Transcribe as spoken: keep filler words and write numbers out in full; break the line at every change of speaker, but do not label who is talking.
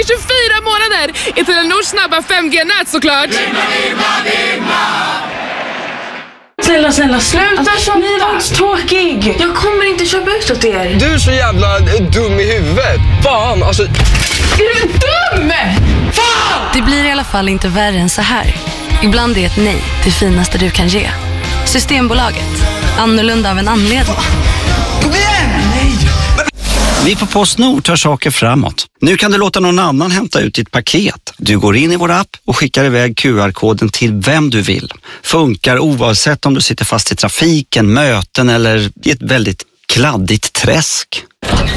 i tjugofyra månader i Telenors snabba fem G-nät såklart.
Snälla, snälla, sluta alltså, så tråkig. Jag kommer inte köpa ut åt er.
Du är så jävla dum i huvudet. Fan, alltså...
Är du dum? Fan!
Det blir i alla fall inte värre än så här. Ibland är ett nej det finaste du kan ge. Systembolaget. Annorlunda av en anledning.
Kom igen! Nej!
Vi på PostNord tar saker framåt. Nu kan du låta någon annan hämta ut ditt paket. Du går in i vår app och skickar iväg Q R-koden till vem du vill. Funkar oavsett om du sitter fast i trafiken, möten eller i ett väldigt kladdigt träsk.